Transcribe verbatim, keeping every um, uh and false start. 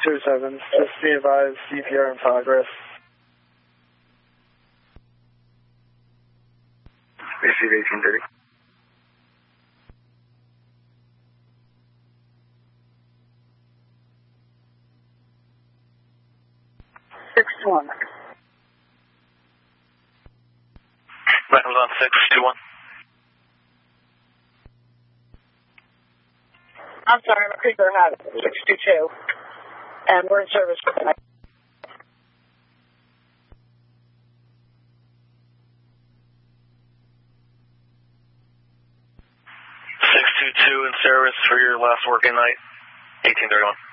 two seven. Just be advised, C P R in progress. Receive eighteen thirty. six two one. Vitals on six two one. I'm sorry, I'm a Creeper hat six two two. And we're in service for tonight. six two two in service for your last working night, eighteen thirty-one.